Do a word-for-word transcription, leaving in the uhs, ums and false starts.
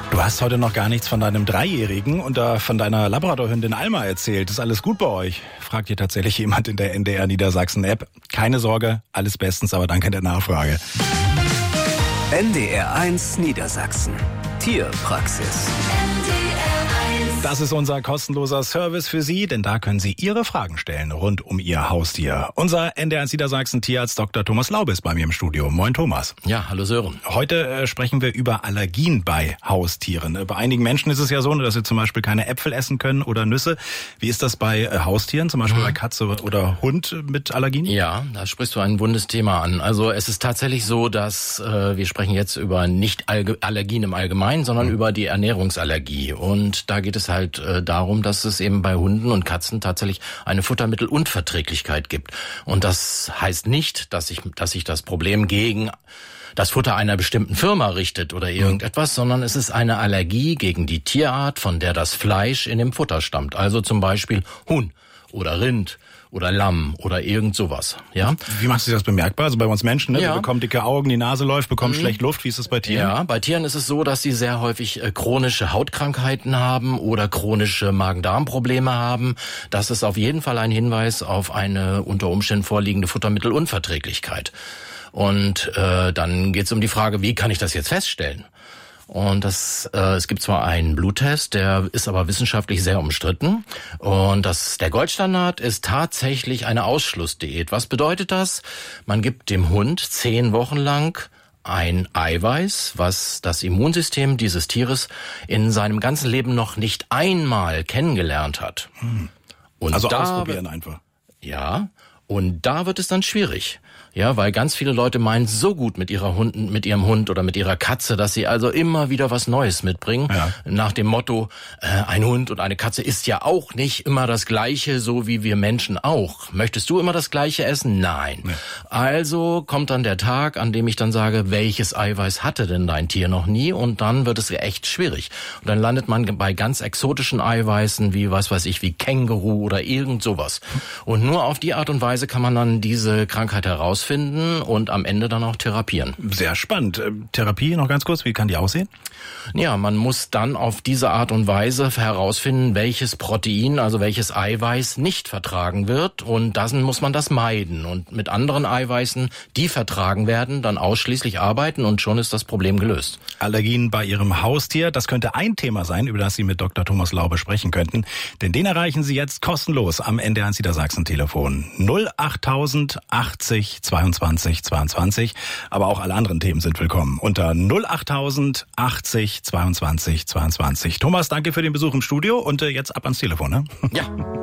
Du hast heute noch gar nichts von deinem Dreijährigen und äh, von deiner Labradorhündin Alma erzählt. Ist alles gut bei euch? Fragt ihr tatsächlich jemand in der N D R Niedersachsen-App. Keine Sorge, alles bestens, aber danke der Nachfrage. N D R eins Niedersachsen. Tierpraxis. Das ist unser kostenloser Service für Sie, denn da können Sie Ihre Fragen stellen rund um Ihr Haustier. Unser N D R eins Niedersachsen Tierarzt Doktor Thomas Laube ist bei mir im Studio. Moin Thomas. Ja, hallo Sören. Heute äh, sprechen wir über Allergien bei Haustieren. Äh, bei einigen Menschen ist es ja so, dass sie zum Beispiel keine Äpfel essen können oder Nüsse. Wie ist das bei äh, Haustieren, zum Beispiel mhm. bei Katze oder Hund mit Allergien? Ja, da sprichst du ein wundes Thema an. Also es ist tatsächlich so, dass äh, wir sprechen jetzt über nicht Allergien im Allgemeinen, sondern mhm. über die Ernährungsallergie. Und da geht es halt halt äh, darum, dass es eben bei Hunden und Katzen tatsächlich eine Futtermittelunverträglichkeit gibt. Und das heißt nicht, dass sich dass sich das Problem gegen das Futter einer bestimmten Firma richtet oder irgendetwas, sondern es ist eine Allergie gegen die Tierart, von der das Fleisch in dem Futter stammt. Also zum Beispiel Huhn oder Rind oder Lamm oder irgend sowas, ja. Wie machst du das bemerkbar? Also bei uns Menschen, ne? Ja. Wir bekommen dicke Augen, die Nase läuft, bekommen mhm. schlecht Luft. Wie ist das bei Tieren? Ja, bei Tieren ist es so, dass sie sehr häufig äh, chronische Hautkrankheiten haben oder chronische Magen-Darm-Probleme haben. Das ist auf jeden Fall ein Hinweis auf eine unter Umständen vorliegende Futtermittelunverträglichkeit. Und äh, dann geht es um die Frage, wie kann ich das jetzt feststellen? Und das, äh, es gibt zwar einen Bluttest, der ist aber wissenschaftlich sehr umstritten. Und das, der Goldstandard ist tatsächlich eine Ausschlussdiät. Was bedeutet das? Man gibt dem Hund zehn Wochen lang ein Eiweiß, was das Immunsystem dieses Tieres in seinem ganzen Leben noch nicht einmal kennengelernt hat. Hm. Und also da, ausprobieren einfach. Ja, und da wird es dann schwierig. Ja, weil ganz viele Leute meinen so gut mit ihrer Hund, mit ihrem Hund oder mit ihrer Katze, dass sie also immer wieder was Neues mitbringen. Ja. Nach dem Motto, äh, ein Hund und eine Katze ist ja auch nicht immer das Gleiche, so wie wir Menschen auch. Möchtest du immer das Gleiche essen? Nein. Nee. Also kommt dann der Tag, an dem ich dann sage, welches Eiweiß hatte denn dein Tier noch nie? Und dann wird es echt schwierig. Und dann landet man bei ganz exotischen Eiweißen, wie was weiß ich, wie Känguru oder irgend sowas. Und nur auf die Art und Weise kann man dann diese Krankheit herausfinden und am Ende dann auch therapieren. Sehr spannend. Therapie noch ganz kurz, wie kann die aussehen? Ja, man muss dann auf diese Art und Weise herausfinden, welches Protein, also welches Eiweiß nicht vertragen wird, und dann muss man das meiden und mit anderen Eiweißen, die vertragen werden, dann ausschließlich arbeiten, und schon ist das Problem gelöst. Allergien bei Ihrem Haustier, das könnte ein Thema sein, über das Sie mit Doktor Thomas Laube sprechen könnten, denn den erreichen Sie jetzt kostenlos am N D R eins Niedersachsen Telefon null achttausend achtzig zweiundzwanzig zweiundzwanzig, aber auch alle anderen Themen sind willkommen unter null achttausend achtzig zweiundzwanzig zweiundzwanzig. Thomas, danke für den Besuch im Studio und äh, jetzt ab ans Telefon, ne? Ja.